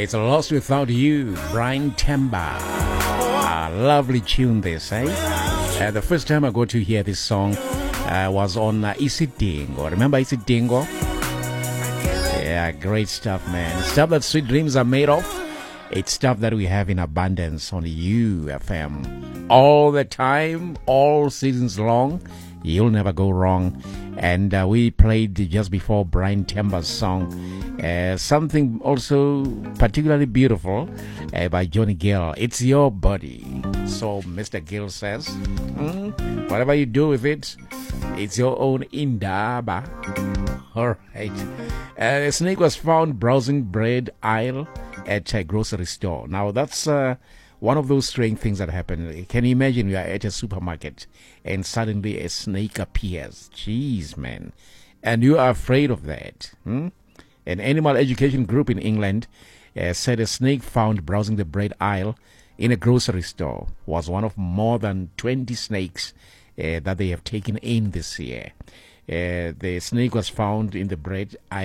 It's Lost Without You, Brian Temba. Lovely tune this, eh? The first time I got to hear this song was on Isidingo. Remember Isidingo? Yeah, great stuff, man. Stuff that sweet dreams are made of. It's stuff that we have in abundance on UFM. All the time, all seasons long. You'll never go wrong. And we played just before Brian Temba's song something also particularly beautiful by Johnny Gill. It's Your Body. So Mr. Gill says, whatever you do with it, it's your own indaba. All right. A snake was found browsing bread aisle at a grocery store. Now that's one of those strange things that happen. Can you imagine you are at a supermarket and suddenly a snake appears? Jeez, man. And you are afraid of that. An animal education group in England said a snake found browsing the bread aisle in a grocery store was one of more than 20 snakes that they have taken in this year. The snake was found in the bread aisle